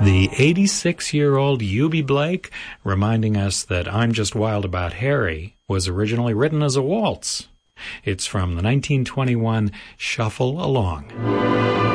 The 86-year-old Eubie Blake, reminding us that I'm Just Wild About Harry was originally written as a waltz. It's from the 1921 Shuffle Along.